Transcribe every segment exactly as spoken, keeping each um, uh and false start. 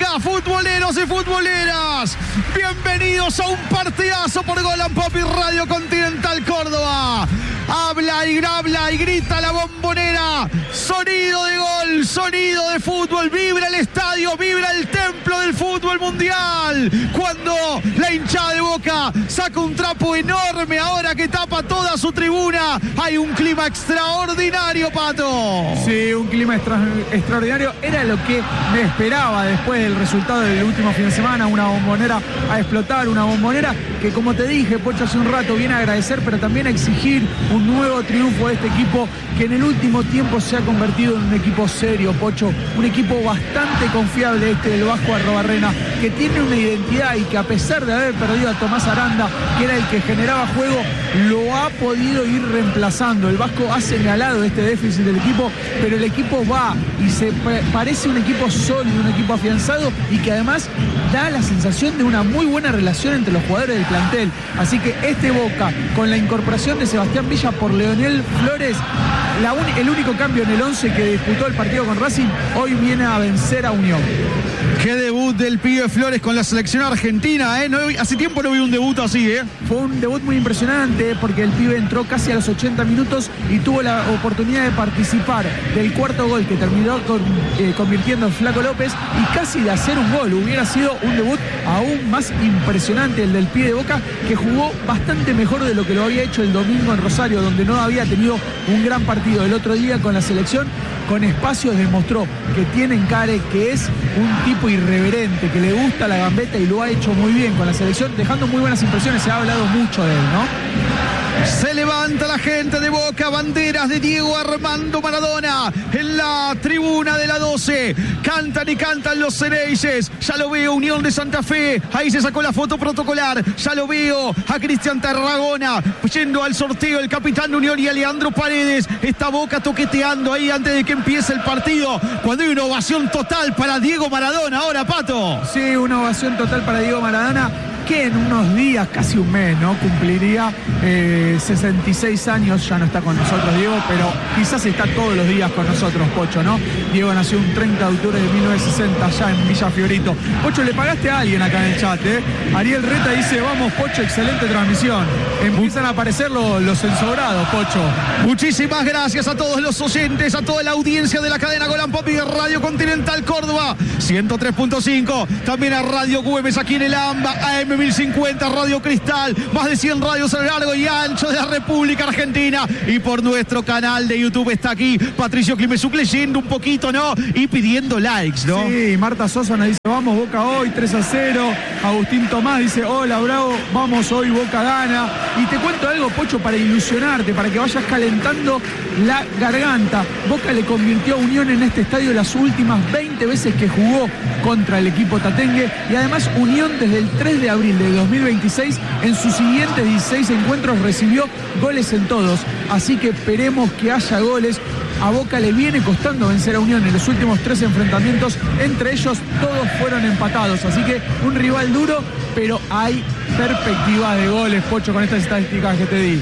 Boca, futboleros y futboleras, bienvenidos a un partidazo por Gol and Pop y Radio Continental Córdoba. Habla y habla y grita la Bombonera. Sonido de gol, sonido de fútbol. Vibra el estadio, vibra el templo del fútbol mundial. Cuando la hinchada de Boca saca un trapo enorme ahora que tapa toda su tribuna. Hay un clima extraordinario, Pato. Sí, un clima extra, extraordinario. Era lo que me esperaba después del resultado del último fin de semana. Una Bombonera a explotar, una Bombonera que, como te dije, Pocho, hace un rato, viene a agradecer, pero también a exigir un nuevo triunfo de este equipo que en el último tiempo se ha convertido en un equipo serio, Pocho, un equipo bastante confiable este del Vasco Arrobarrena, que tiene una identidad y que a pesar de haber perdido a Tomás Aranda, que era el que generaba juego, lo ha podido ir reemplazando. El Vasco ha señalado este déficit del equipo, pero el equipo va y se parece un equipo sólido, un equipo afianzado y que además da la sensación de una muy buena relación entre los jugadores del plantel. Así que este Boca, con la incorporación de Sebastián Villa por Leonel Flores, la un, el único cambio en el once que disputó el partido con Racing, hoy viene a vencer a Unión. Qué debut del pibe Flores con la selección argentina, ¿eh? No, hace tiempo no vi un debut así, ¿eh? Fue un debut muy impresionante porque el pibe entró casi a los ochenta minutos y tuvo la oportunidad de participar del cuarto gol que terminó con, eh, convirtiendo en Flaco López y casi de hacer un gol. Hubiera sido un debut aún más impresionante el del pibe de Boca, que jugó bastante mejor de lo que lo había hecho el domingo en Rosario, donde no había tenido un gran partido. El otro día con la selección, con espacios, demostró que tiene encare, que es un tipo irreverente, que le gusta la gambeta y lo ha hecho muy bien con la selección, dejando muy buenas impresiones. Se ha hablado mucho de él, ¿no? Se levanta la gente de Boca, banderas de Diego Armando Maradona en la tribuna de la doce. Cantan y cantan los Ceneices. Ya lo veo, Unión de Santa Fe. Ahí se sacó la foto protocolar. Ya lo veo a Cristian Tarragona yendo al sorteo, el capitán de Unión, y a Leandro Paredes. Está Boca toqueteando ahí antes de que empiece el partido. Cuando hay una ovación total para Diego Maradona ahora, Pato. Sí, una ovación total para Diego Maradona, que en unos días, casi un mes, ¿no? Cumpliría eh, sesenta y seis años. Ya no está con nosotros Diego, pero quizás está todos los días con nosotros, Pocho, ¿no? Diego nació un treinta de octubre de mil novecientos sesenta allá en Villa Fiorito. Pocho, le pagaste a alguien acá en el chat, ¿eh? Ariel Reta dice, vamos, Pocho, excelente transmisión. Empiezan a aparecer los, los ensobrados, Pocho. Muchísimas gracias a todos los oyentes, a toda la audiencia de la cadena Gol and Pop y de Radio Continental Córdoba ciento tres punto cinco, también a Radio Güemes aquí en el AMBA, A M mil cincuenta, Radio Cristal, más de cien radios a lo largo y ancho de la República Argentina, y por nuestro canal de YouTube está aquí Patricio Klimesuc leyendo un poquito, ¿no? Y pidiendo likes, ¿no? Sí, Marta Sosa nos dice, vamos Boca hoy, tres a cero. Agustín Tomás dice, hola Bravo, vamos hoy, Boca gana. Y te cuento algo, Pocho, para ilusionarte, para que vayas calentando la garganta. Boca le convirtió a Unión en este estadio las últimas veinte veces que jugó contra el equipo tatengue, y además Unión desde el tres de abril de dos mil veintiséis en sus siguientes dieciséis encuentros recibió goles en todos, así que esperemos que haya goles. A Boca le viene costando vencer a Unión en los últimos tres enfrentamientos, entre ellos todos fueron empatados, así que un rival duro, pero hay perspectivas de goles, Pocho, con estas estadísticas que te di.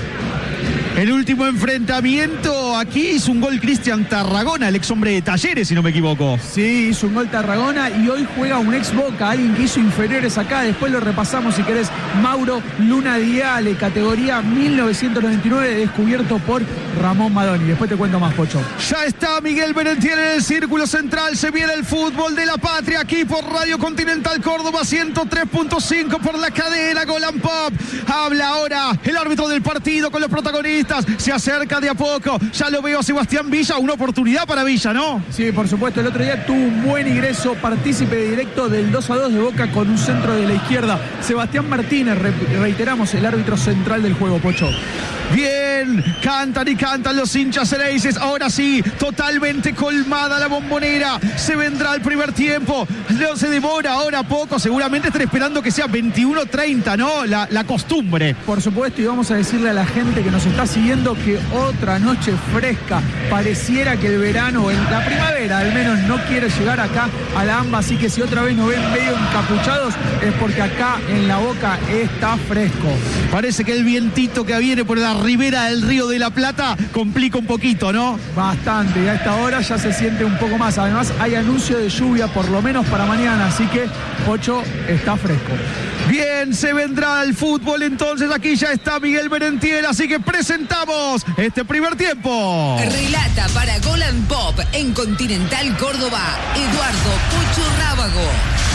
El último enfrentamiento, aquí hizo un gol Cristian Tarragona, el ex hombre de Talleres, si no me equivoco. Sí, hizo un gol Tarragona y hoy juega un ex Boca, alguien que hizo inferiores acá. Después lo repasamos si querés. Mauro Luna Diale, categoría mil novecientos noventa y nueve, descubierto por Ramón Madoni. Después te cuento más, Pocho. Ya está Miguel Benentiel en el círculo central. Se viene el fútbol de la patria aquí por Radio Continental Córdoba ciento tres punto cinco, por la cadena Gol and Pop. Habla ahora el árbitro del partido con los protagonistas. Se acerca de a poco. Ya lo veo a Sebastián Villa. Una oportunidad para Villa, ¿no? Sí, por supuesto. El otro día tuvo un buen ingreso, partícipe directo del dos a dos de Boca con un centro de la izquierda. Sebastián Martínez, re reiteramos, el árbitro central del juego, Pocho. Bien, cantan y cantan los hinchas Ceneices. Ahora sí, totalmente colmada la Bombonera. Se vendrá el primer tiempo. No se demora ahora poco. Seguramente están esperando que sea veintiuno treinta, ¿no? La, la costumbre. Por supuesto, y vamos a decirle a la gente que nos está siguiendo que otra noche fresca. Pareciera que el verano, la primavera al menos, no quiere llegar acá a la AMBA. Así que si otra vez nos ven medio encapuchados es porque acá en la Boca está fresco. Parece que el vientito que viene por la ribera del el Río de la Plata complica un poquito, ¿no? Bastante, y a esta hora ya se siente un poco más. Además hay anuncio de lluvia por lo menos para mañana, así que Pocho está fresco. Bien, se vendrá el fútbol, entonces aquí ya está Miguel Merentiel, así que presentamos este primer tiempo. Relata para Gol and Pop en Continental Córdoba, Eduardo Pocho Rábago.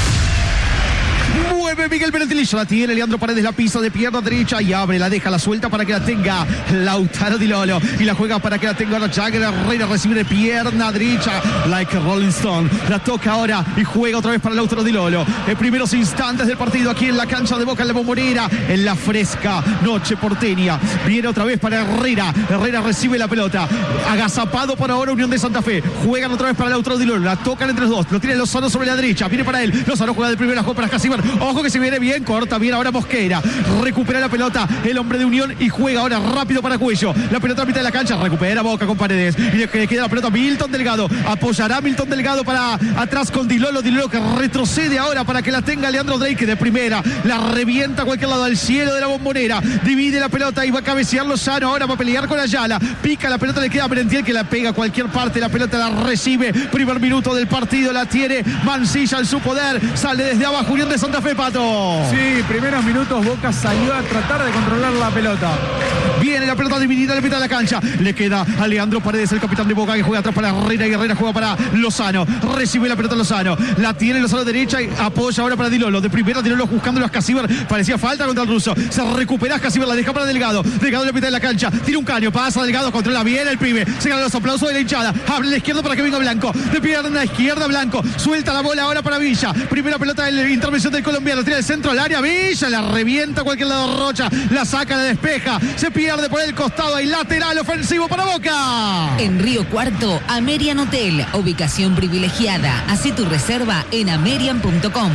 Mueve Miguel Merentiel, la tiene Leandro Paredes, la pisa de pierna derecha y abre, la deja, la suelta para que la tenga Lautaro Di Lolo y la juega para que la tenga ahora Jagger Herrera, recibe de pierna derecha like a Rolling Stone, la toca ahora y juega otra vez para Lautaro Di Lolo. En primeros instantes del partido aquí en la cancha de Boca en la Bombonera, en la fresca noche porteña, viene otra vez para Herrera, Herrera recibe la pelota, agazapado por ahora Unión de Santa Fe, juegan otra vez para Lautaro Di Lolo, la tocan entre los dos, lo tiene Lozano sobre la derecha, viene para él, Lozano juega de primera, juega para Casibar. Ojo que se viene bien, corta bien ahora Mosquera. Recupera la pelota el hombre de Unión y juega ahora rápido para Cuello. La pelota a mitad de la cancha, recupera Boca con Paredes. Y le queda la pelota a Milton Delgado. Apoyará Milton Delgado para atrás con Di Lolo. Di Lolo que retrocede ahora para que la tenga Leandro Drake de primera. La revienta a cualquier lado al cielo de la Bombonera. Divide la pelota y va a cabecear Lozano. Ahora va a pelear con Ayala. Pica la pelota, le queda a Merentiel que la pega a cualquier parte. La pelota la recibe. Primer minuto del partido la tiene Mancilla en su poder. Sale desde abajo Unión de Santa Fe, Pato. Sí, primeros minutos Boca salió a tratar de controlar la pelota. Viene la pelota dividida en la mitad de la cancha. Le queda a Leandro Paredes, el capitán de Boca, que juega atrás para Herrera y Herrera juega para Lozano. Recibe la pelota Lozano. La tiene Lozano derecha y apoya ahora para Di Lolo. De primera Di Lolo buscando a Scasibar. Parecía falta contra el ruso. Se recupera Scasibar, la deja para Delgado. Delgado en la mitad de la cancha. Tira un caño, pasa Delgado, controla bien el pibe. Se ganan los aplausos de la hinchada. Abre a la izquierda para que venga Blanco. De pierna izquierda Blanco. Suelta la bola ahora para Villa. Primera pelota de la intervención del colombiano. Tira el centro al área. Villa la revienta a cualquier lado Rocha. La saca, la despeja. Se pierde por el costado. Hay lateral ofensivo para Boca. En Río Cuarto, Amerian Hotel. Ubicación privilegiada. Hacé tu reserva en amerian punto com.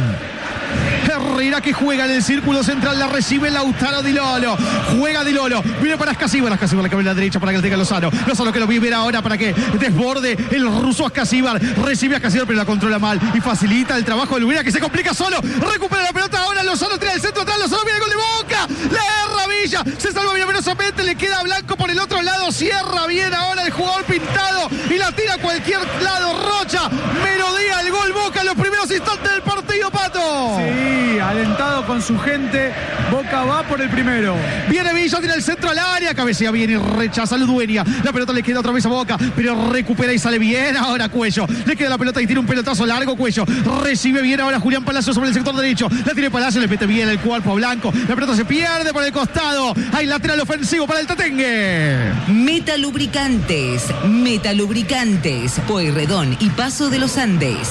Herrera que juega en el círculo central, la recibe Lautaro Di Lolo, juega Di Lolo, viene para Scasibar, Scasibar le cabe en la derecha para que le tenga Lozano, Lozano que lo vive ahora para que desborde el ruso a Scasibar, recibe a Scasibar pero la controla mal y facilita el trabajo de Lubera que se complica solo, recupera la pelota ahora Lozano, tira el centro atrás, Lozano viene el gol de Boca, la erra Villa, se salva milagrosamente, le queda Blanco por el otro lado, cierra bien ahora el jugador pintado y la tira a cualquier lado Rocha, melodía el gol Boca en los primeros instantes del partido, Pato. Sí, alentado con su gente, Boca va por el primero. Viene Villa, tira el centro al área, cabecea bien y rechaza a Ludueña. La pelota le queda otra vez a Boca, pero recupera y sale bien ahora Cuello. Le queda la pelota y tira un pelotazo largo Cuello. Recibe bien ahora Julián Palacio sobre el sector derecho. La tiene Palacio, le mete bien el cuerpo a Blanco. La pelota se pierde por el costado. Hay lateral ofensivo para el Tatengue. Meta Lubricantes, Meta Lubricantes, Pueyrredón y Paso de los Andes.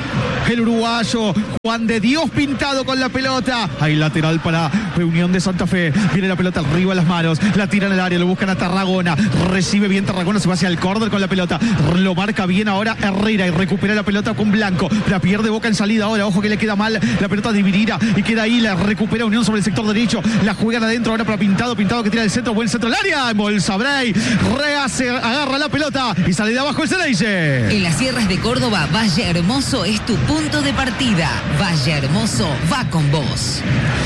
El uruguayo Juan de Dios pintado con la pelota. Hay lateral para Unión de Santa Fe. Viene la pelota arriba a las manos. La tiran al área, lo buscan a Tarragona. Recibe bien Tarragona, se va hacia el córner con la pelota. Lo marca bien ahora Herrera y recupera la pelota con Blanco. La pierde Boca en salida ahora. Ojo que le queda mal la pelota dividida y queda ahí. La recupera Unión sobre el sector derecho. La juegan adentro ahora para Pintado. Pintado que tira el centro. Buen centro al área. Embolsa Bray. Rehace, agarra la pelota y sale de abajo el Ceneice. En las sierras de Córdoba, Valle Hermoso es tu punto de partida. Valle Hermoso va con vos.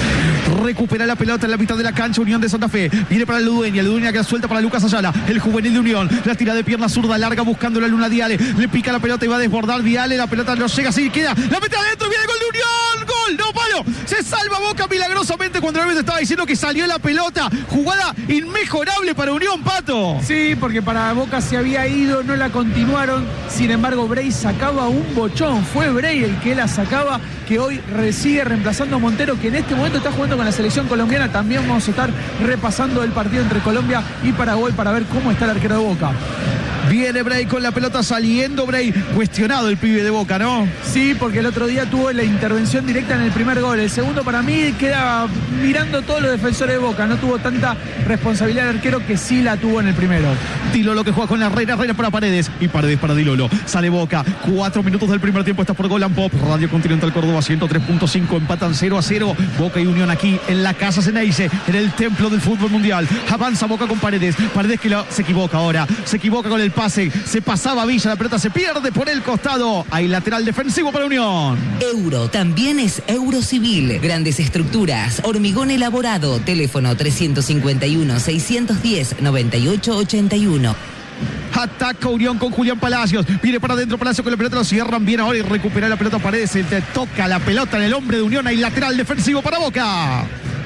Recupera la pelota en la mitad de la cancha Unión de Santa Fe. Viene para Ludueña. Ludueña que la suelta para Lucas Ayala. El juvenil de Unión. La tira de pierna zurda larga buscando la Luna Diale. Le pica la pelota y va a desbordar Viale. La pelota no llega así. Queda. La mete adentro. Viene el gol de Unión. Gol. No, palo. Se salva Boca milagrosamente cuando el estaba diciendo que salió la pelota. Jugada inmejorable para Unión, Pato. Sí, porque para Boca se había ido. No la continuaron. Sin embargo, Bray sacaba un bochón. Fue Bray el que la sacaba. Que hoy sigue reemplazando a Montero. Que en este momento está jugando con la selección colombiana. También vamos a estar repasando el partido entre Colombia y Paraguay para ver cómo está el arquero de Boca. Viene Bray con la pelota saliendo. Bray cuestionado el pibe de Boca, ¿no? Sí, porque el otro día tuvo la intervención directa en el primer gol. El segundo para mí queda mirando todos los defensores de Boca. No tuvo tanta responsabilidad el arquero que sí la tuvo en el primero. Di Lolo que juega con la Herrera, Herrera para Paredes y Paredes para Di Lolo. Sale Boca. Cuatro minutos del primer tiempo. Está por Gol and Pop. Radio Continental Córdoba ciento tres punto cinco. Empatan cero a cero. Boca y Unión aquí en la Casa Ceneice, en el templo del fútbol mundial. Avanza Boca con Paredes. Paredes que lo, se equivoca ahora. Se equivoca con el pase, se pasaba Villa, la pelota se pierde por el costado. Hay lateral defensivo para Unión. Euro también es Eurocivil. Grandes estructuras, hormigón elaborado. Teléfono trescientos cincuenta y uno, seiscientos diez, noventa y ocho ochenta y uno. Ataca Unión con Julián Palacios. Viene para adentro Palacios con la pelota. Lo cierran bien ahora y recupera la pelota Paredes. Se te toca la pelota en el hombre de Unión. Hay lateral defensivo para Boca.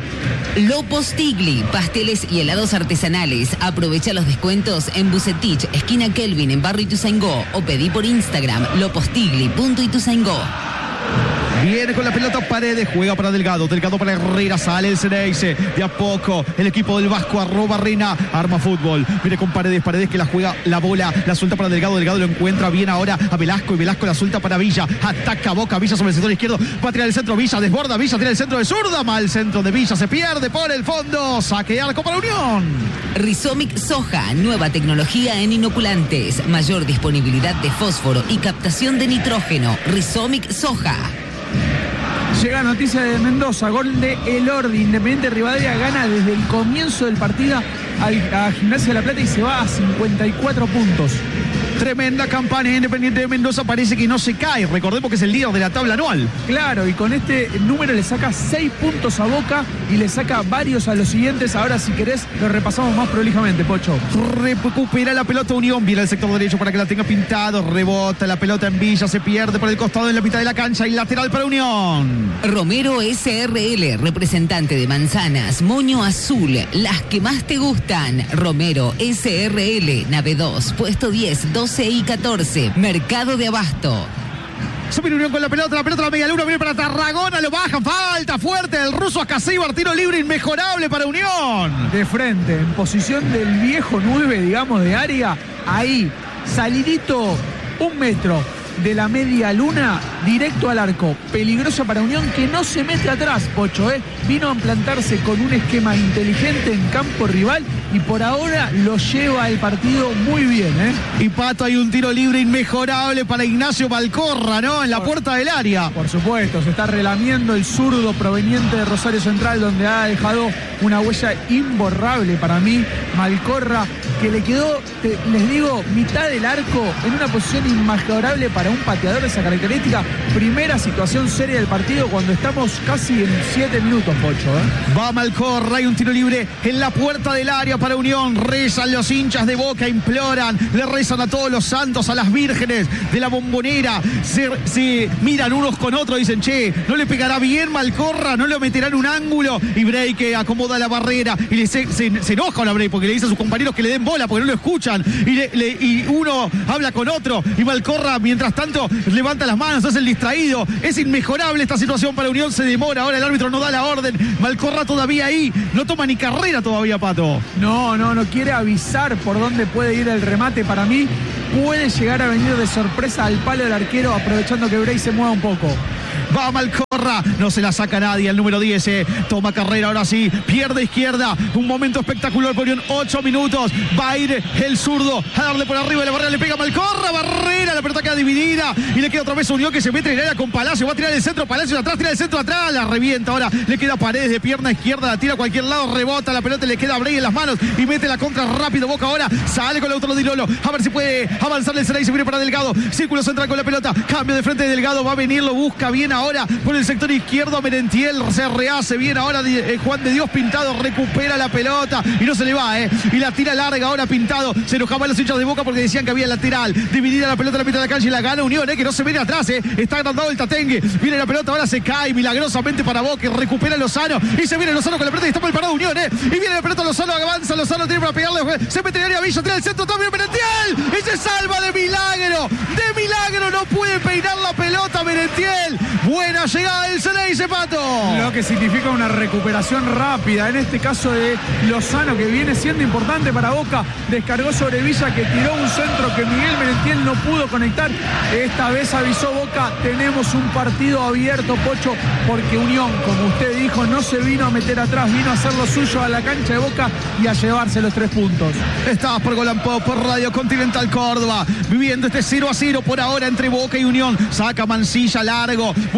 Lopostigli, pasteles y helados artesanales. Aprovecha los descuentos en Bucetich, esquina Kelvin, en Barrio Ituzaingó. O pedí por Instagram, lopostigli punto ituzaingó. Viene con la pelota Paredes, juega para Delgado, Delgado para Herrera, sale el Ceneice, de a poco el equipo del Vasco arroba Reina, arma fútbol, viene con Paredes, Paredes que la juega, la bola, la suelta para Delgado, Delgado lo encuentra bien ahora a Velasco y Velasco la suelta para Villa, ataca Boca, Villa sobre el sector izquierdo, va a tirar el centro, Villa desborda, Villa tira el centro de zurda, mal centro de Villa, se pierde por el fondo, saque arco para Unión. Rizomic Soja, nueva tecnología en inoculantes, mayor disponibilidad de fósforo y captación de nitrógeno. Rizomic Soja. Llega noticia de Mendoza, gol de Elordi. Independiente Rivadavia gana desde el comienzo del partido al, a Gimnasia de la Plata y se va a cincuenta y cuatro puntos. Tremenda campaña Independiente de Mendoza, parece que no se cae. Recordemos que es el líder de la tabla anual. Claro, y con este número le saca seis puntos a Boca y le saca varios a los siguientes. Ahora, si querés, lo repasamos más prolijamente, Pocho. Recupera la pelota Unión, viene al sector derecho para que la tenga pintado. Rebota la pelota en Villa, se pierde por el costado en la mitad de la cancha y lateral para Unión. Romero S R L, representante de manzanas, moño azul, las que más te gustan. Romero S R L, nave dos, puesto diez, doce y catorce, Mercado de Abasto. Sube Unión con la pelota, la pelota la media luna, viene para Tarragona, lo baja, falta fuerte del ruso Ascasíbar, tiro libre inmejorable para Unión. De frente, en posición del viejo nueve, digamos, de área, ahí, salidito, un metro de la media luna, directo al arco. Peligrosa para Unión, que no se mete atrás, Pocho, ¿eh? Vino a implantarse con un esquema inteligente en campo rival y por ahora lo lleva el partido muy bien, ¿eh? Y Pato, hay un tiro libre inmejorable para Ignacio Malcorra, ¿no? En la puerta del área. Por supuesto, se está relamiendo el zurdo proveniente de Rosario Central, donde ha dejado una huella imborrable para mí. Malcorra, que le quedó, te, les digo, mitad del arco en una posición inmejorable para un pateador de esa característica. Primera situación seria del partido cuando estamos casi en siete minutos, Pocho, ¿eh? Va Malcorra, hay un tiro libre en la puerta del área para Unión. Rezan los hinchas de Boca, imploran, le rezan a todos los santos, a las vírgenes de la Bombonera. Se, se miran unos con otros, dicen, che, no le pegará bien Malcorra, no le meterá en un ángulo. Y Bray que acomoda la barrera y le se, se, se enoja a Bray porque le dice a sus compañeros que le den bola porque no lo escuchan. Y, le, le, y uno habla con otro y Malcorra, mientras tanto, levanta las manos, es el distraído. Es inmejorable esta situación para Unión, se demora, ahora el árbitro no da la orden. Malcorra todavía ahí, no toma ni carrera todavía, Pato. No, no, no quiere avisar por dónde puede ir el remate. Para mí puede llegar a venir de sorpresa al palo del arquero, aprovechando que Bray se mueva un poco. Va Malcorra, no se la saca nadie al número diez, eh. Toma carrera ahora sí, pierde izquierda, un momento espectacular por Unión, ocho minutos, va a ir el zurdo a darle por arriba de la barrera, le pega Malcorra, barrera, la pelota queda dividida y le queda otra vez Unión que se mete en el área con Palacio, va a tirar el centro, Palacio de atrás, tira el centro atrás, la revienta ahora, le queda Paredes de pierna izquierda, la tira a cualquier lado, rebota la pelota, le queda a Bray en las manos y mete la contra rápido, Boca ahora, sale con el otro de Lolo, a ver si puede avanzar el Ceneice, se viene para Delgado, círculo central con la pelota, cambio de frente de Delgado, va a venir, lo busca bien ahora por el sector izquierdo, Merentiel se rehace bien ahora, eh, Juan de Dios Pintado recupera la pelota y no se le va, eh, y la tira larga ahora Pintado, se enojaban los hinchas de Boca porque decían que había lateral, dividida la pelota en la mitad de la cancha y la gana Unión, eh, que no se viene atrás, eh, está agrandado el Tatengue, viene la pelota, ahora se cae milagrosamente para Boca, recupera Lozano y se viene Lozano con la pelota y está por el parado Unión, eh, y viene la pelota Lozano, avanza Lozano, tiene para pegarle, se mete en el área Villa, tira el centro, también Merentiel y se salva de milagro, de milagro, no puede peinar la pelota Merentiel, buena llegada del Ceneice, Pato. Lo que significa una recuperación rápida, en este caso de Lozano, que viene siendo importante para Boca, descargó sobre Villa, que tiró un centro que Miguel Merentiel no pudo conectar. Esta vez avisó Boca, tenemos un partido abierto, Pocho, porque Unión, como usted dijo, no se vino a meter atrás, vino a hacer lo suyo a la cancha de Boca y a llevarse los tres puntos. Estás por Gol and Pop, por Radio Continental Córdoba, viviendo este cero a cero por ahora entre Boca y Unión. Saca Mancilla largo,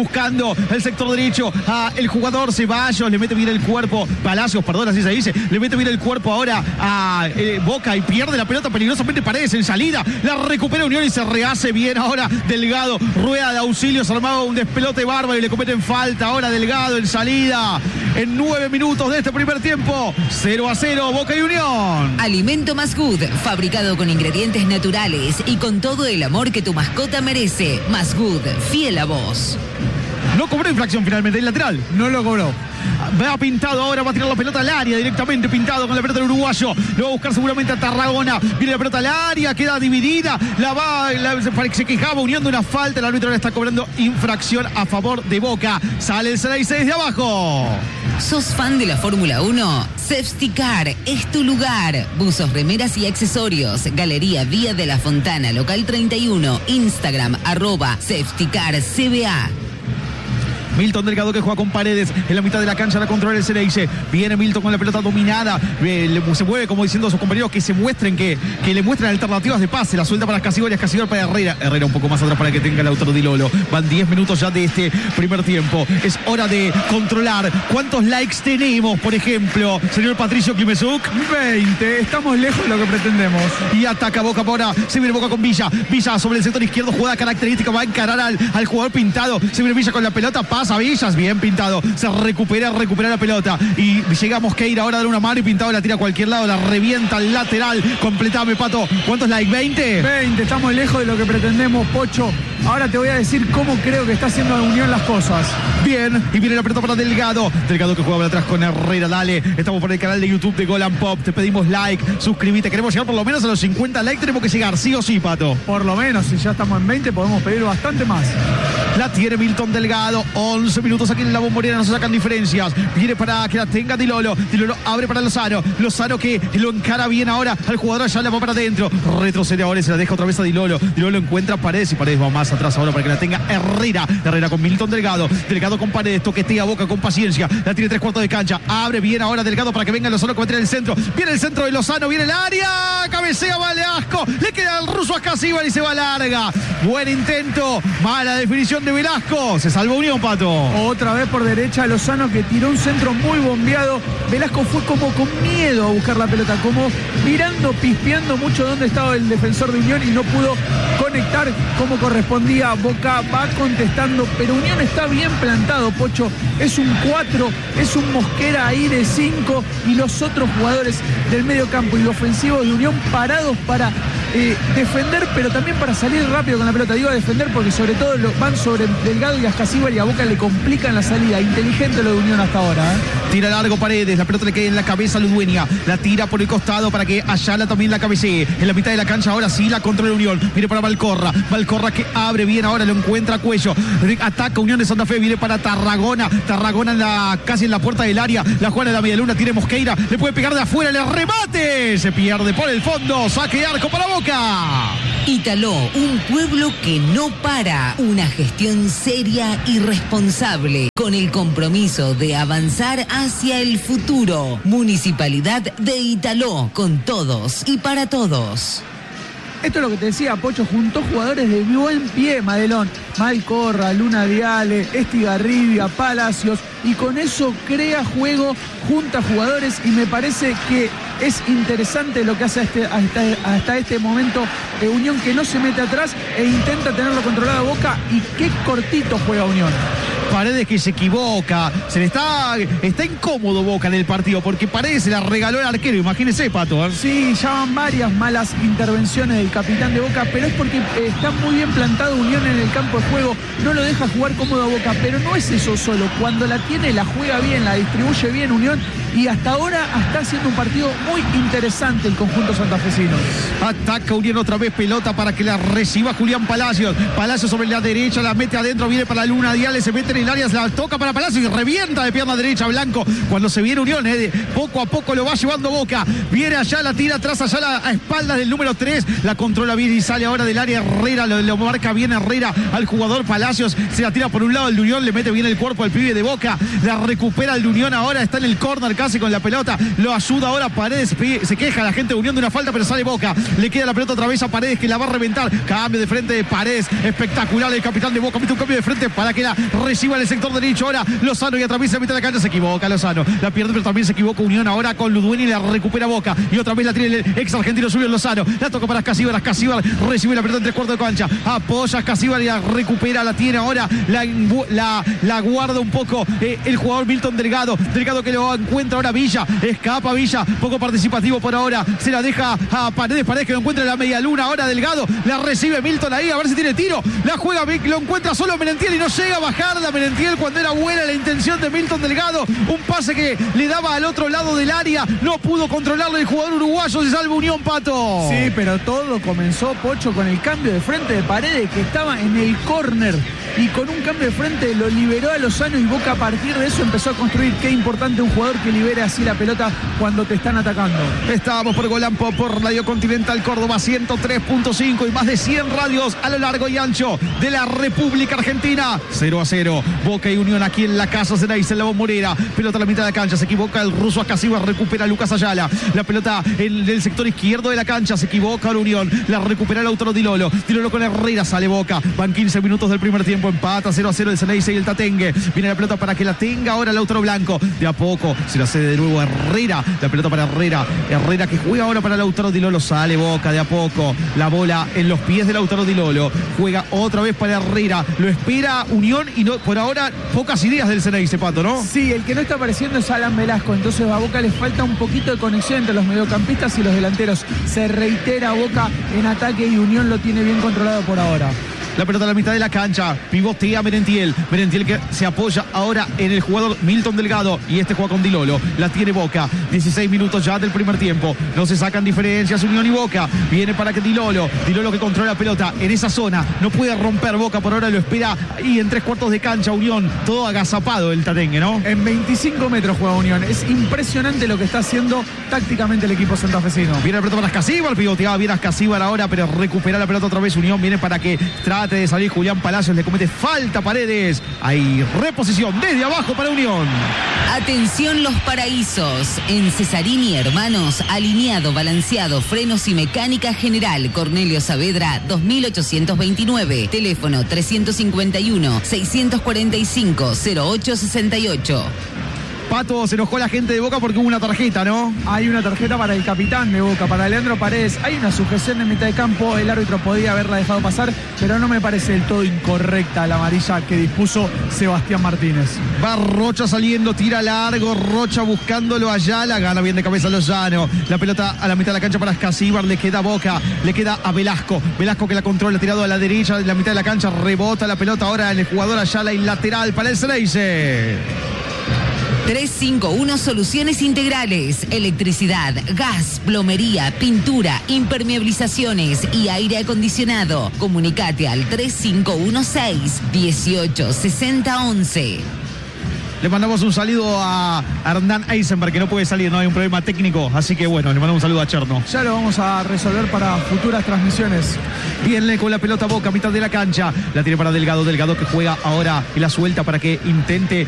buscando el sector derecho a el jugador Ceballos, le mete bien el cuerpo, Palacios, perdón, así se dice, le mete bien el cuerpo ahora a eh, Boca y pierde la pelota peligrosamente. Paredes en salida, la recupera Unión y se rehace bien ahora Delgado, rueda de auxilio, se armaba un despelote bárbaro y le cometen falta ahora Delgado en salida. En nueve minutos de este primer tiempo, cero a cero, Boca y Unión. Alimento Masgood, fabricado con ingredientes naturales y con todo el amor que tu mascota merece. Masgood, fiel a vos. No cobró infracción finalmente, el lateral. No lo cobró. Va pintado ahora, va a tirar la pelota al área directamente, pintado con la pelota del uruguayo. Lo va a buscar seguramente a Tarragona. Viene la pelota al área, queda dividida. La va, la, se quejaba Unión de una falta. El árbitro le está cobrando infracción a favor de Boca. Sale el seis desde abajo. ¿Sos fan de la Fórmula uno? Safety Car es tu lugar. Buzos, remeras y accesorios. Galería Vía de la Fontana, local treinta y uno. Instagram, arroba Safety Car C B A. Milton Delgado que juega con Paredes en la mitad de la cancha, la controla el Ceneice. Viene Milton con la pelota dominada, eh, le, se mueve como diciendo a sus compañeros que se muestren, que, que le muestren alternativas de pase. La suelta para Casiborias, Casiborias para Herrera. Herrera un poco más atrás para que tenga el autor de Lolo. Van diez minutos ya de este primer tiempo. Es hora de controlar cuántos likes tenemos, por ejemplo, señor Patricio Klimesuk. veinte, estamos lejos de lo que pretendemos. Y ataca Boca ahora, se viene Boca con Villa. Villa sobre el sector izquierdo, jugada característica, va a encarar al, al jugador pintado. Se viene Villa con la pelota, pasa a Villas, bien pintado, se recupera, recupera la pelota y llega Mosqueira ahora a dar una mano y pintado la tira a cualquier lado, la revienta al lateral. Completame, Pato. ¿Cuántos likes? ¿veinte? veinte, estamos lejos de lo que pretendemos, Pocho. Ahora te voy a decir cómo creo que está haciendo Unión las cosas. Bien, y viene la pelota para Delgado. Delgado que juega para atrás con Herrera, dale. Estamos por el canal de YouTube de Gol and Pop. Te pedimos like, suscríbete. Queremos llegar por lo menos a los cincuenta likes. Tenemos que llegar, sí o sí, Pato. Por lo menos, si ya estamos en veinte, podemos pedir bastante más. La tiene Milton Delgado. once minutos aquí en la Bombonera, no se sacan diferencias. Viene para que la tenga Dilolo. Dilolo abre para Lozano. Lozano que lo encara bien ahora al jugador, allá la va para adentro. Retrocede ahora y se la deja otra vez a Dilolo. Dilolo encuentra Paredes y Paredes va más atrás ahora para que la tenga Herrera. Herrera con Milton Delgado. Delgado con Paredes, toquetea Boca con paciencia. La tiene tres cuartos de cancha. Abre bien ahora Delgado para que venga Lozano que va a tener el centro. Viene el centro de Lozano, viene el área. Cabecea, vale asco. Le queda el ruso a Casíbal y se va larga. Buen intento. Mala definición de Velasco. Se salvó Unión, Pato. Otra vez por derecha Lozano que tiró un centro muy bombeado. Velasco fue como con miedo a buscar la pelota, como mirando, pispeando mucho dónde estaba el defensor de Unión y no pudo conectar como correspondía. Boca va contestando, pero Unión está bien plantado, Pocho. Es un cuatro, es un Mosquera ahí de cinco y los otros jugadores del medio campo y ofensivos de Unión parados para eh, defender, pero también para salir rápido con la pelota. Digo a defender porque sobre todo lo, van sobre Delgado y Ascasíbar y a Boca le complican la salida. Inteligente lo de Unión hasta ahora, ¿eh? Tira largo Paredes, la pelota le queda en la cabeza a Ludueña, la tira por el costado para que Ayala también la cabecee. En la mitad de la cancha ahora sí la controla Unión. Viene para Valcorra, Valcorra que abre bien ahora, lo encuentra a Cuello. Ataca Unión de Santa Fe, viene para Tarragona. Tarragona en la, casi en la puerta del área. La juega en la media luna, tiene Mosqueira, le puede pegar de afuera, le remate. Se pierde por el fondo, saque de arco para Boca. Italó, un pueblo que no para. Una gestión seria y responsable, con el compromiso de avanzar hacia el futuro. Municipalidad de Italó, con todos y para todos. Esto es lo que te decía, Pocho, juntó jugadores de buen pie, Madelón. Malcorra, Luna Viale, Estigarribia, Palacios, y con eso crea juego, junta jugadores, y me parece que es interesante lo que hace este, hasta, hasta este momento eh, Unión, que no se mete atrás e intenta tenerlo controlado a Boca, y qué cortito juega Unión. Paredes que se equivoca, se le está, está incómodo Boca en el partido, porque Paredes se la regaló el arquero, imagínese, Pato. ¿eh? Sí, ya van varias malas intervenciones del capitán de Boca, pero es porque eh, está muy bien plantado Unión en el campo de juego, no lo deja jugar cómodo a Boca, pero no es eso solo, cuando la tiene la juega bien, la distribuye bien Unión, y hasta ahora está haciendo un partido muy interesante el conjunto santafesino. Ataca Unión otra vez, pelota para que la reciba Julián Palacios. Palacios sobre la derecha, la mete adentro, viene para la Luna Diales, se mete en el área, la toca para Palacios y revienta de pierna derecha Blanco. Cuando se viene Unión, eh, poco a poco lo va llevando Boca. Viene allá, la tira atrás, allá la, a espaldas del número tres, la controla bien y sale ahora del área Herrera, lo, lo marca bien Herrera al jugador Palacios, se la tira por un lado el de Unión, le mete bien el cuerpo al pibe de Boca, la recupera el de Unión, ahora está en el córner, quejarse con la pelota. Lo ayuda ahora Paredes. Se queja la gente de Unión de una falta, pero sale Boca. Le queda la pelota otra vez a Paredes, que la va a reventar. Cambio de frente de Paredes. Espectacular el capitán de Boca. Mete un cambio de frente para que la reciba en el sector derecho. Ahora Lozano y atraviesa la mitad de la cancha. Se equivoca Lozano. La pierde, pero también se equivoca Unión ahora con Ludueña y la recupera Boca. Y otra vez la tiene el ex argentino Julio Lozano. La toca para Ascasíbar. Ascasíbar recibe la pelota en tres cuartos de cancha. Apoya Ascasíbar y la recupera. La tiene ahora. La, la, la guarda un poco eh, el jugador Milton Delgado. Delgado que lo encuentra ahora Villa. Escapa Villa. Poco participativo por ahora. Se la deja a Paredes. Paredes que lo encuentra en la media luna. Ahora Delgado. La recibe Milton ahí. A ver si tiene tiro. La juega. Lo encuentra solo Merentiel y no llega a bajarla Merentiel cuando era buena la intención de Milton Delgado. Un pase que le daba al otro lado del área. No pudo controlarlo el jugador uruguayo. Se salva Unión, Pato. Sí, pero todo comenzó, Pocho, con el cambio de frente de Paredes, que estaba en el córner. Y con un cambio de frente lo liberó a Lozano y Boca a partir de eso empezó a construir. Qué importante un jugador que libere así la pelota cuando te están atacando. Estábamos por Golampo, por Radio Continental Córdoba ciento tres punto cinco y más de cien radios a lo largo y ancho de la República Argentina. cero a cero. Boca y Unión aquí en la casa Ceneice, en la Bombonera. Pelota a la mitad de la cancha. Se equivoca el ruso Ascasíbar. Recupera a Lucas Ayala. La pelota en el sector izquierdo de la cancha. Se equivoca la Unión. La recupera el Lautaro Di Lolo. Di Lolo con Herrera. Sale Boca. Van quince minutos del primer tiempo. Empata cero a cero el Ceneice y el Tatengue. Viene la pelota para que la tenga ahora Lautaro Blanco. De a poco se la cede de nuevo Herrera. La pelota para Herrera. Herrera que juega ahora para Lautaro Di Lolo. Sale Boca de a poco. La bola en los pies de Lautaro Di Lolo. Juega otra vez para Herrera. Lo espera Unión y no, por ahora pocas ideas del Ceneice, Pato, ¿no? Sí, el que no está apareciendo es Alan Velasco. Entonces a Boca le falta un poquito de conexión entre los mediocampistas y los delanteros. Se reitera Boca en ataque y Unión lo tiene bien controlado por ahora. La pelota a la mitad de la cancha. Pivotea Merentiel. Merentiel que se apoya ahora en el jugador Milton Delgado. Y este juega con Di Lolo. La tiene Boca. dieciséis minutos ya del primer tiempo. No se sacan diferencias Unión y Boca. Viene para que Di Lolo. Di Lolo que controla la pelota en esa zona. No puede romper Boca. Por ahora lo espera. Y en tres cuartos de cancha Unión. Todo agazapado el Tatengue, ¿no? En veinticinco metros juega Unión. Es impresionante lo que está haciendo tácticamente el equipo santafesino. Viene la pelota para Ascasíbar. Pivoteaba bien Ascasíbar ahora. Pero recupera la pelota otra vez Unión. Viene para que trate de salir Julián Palacios, le comete falta Paredes. Hay reposición desde abajo para Unión. Atención Los Paraísos. En Cesarini Hermanos, alineado, balanceado, frenos y mecánica general. Cornelio Saavedra, dos mil ochocientos veintinueve. Teléfono trescientos cincuenta y uno, seiscientos cuarenta y cinco, cero ocho sesenta y ocho. Pato, se enojó la gente de Boca porque hubo una tarjeta, ¿no? Hay una tarjeta para el capitán de Boca, para Leandro Paredes. Hay una sujeción en mitad de campo. El árbitro podía haberla dejado pasar, pero no me parece del todo incorrecta la amarilla que dispuso Sebastián Martínez. Va Rocha saliendo, tira largo. Rocha buscándolo allá. La gana bien de cabeza Lozano. La pelota a la mitad de la cancha para Ascasíbar. Le queda a Boca. Le queda a Velasco. Velasco que la controla, tirado a la derecha de la mitad de la cancha. Rebota la pelota ahora en el jugador Ayala y lateral para el Ceneice. trescientos cincuenta y uno Soluciones Integrales, electricidad, gas, plomería, pintura, impermeabilizaciones y aire acondicionado. Comunicate al tres cinco uno seis, uno ocho seis cero once. Le mandamos un saludo a Hernán Eisenberg, que no puede salir, no hay un problema técnico, así que bueno, le mandamos un saludo a Cherno. Ya lo vamos a resolver para futuras transmisiones. Viene con la pelota Boca, mitad de la cancha, la tiene para Delgado, Delgado que juega ahora y la suelta para que intente